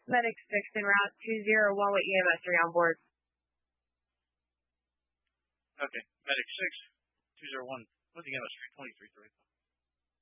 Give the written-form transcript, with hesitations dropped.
Medic 6 en route 201 with EMS 3 on board. Okay, Medic 6, 201 with EMS 3, 23, 35.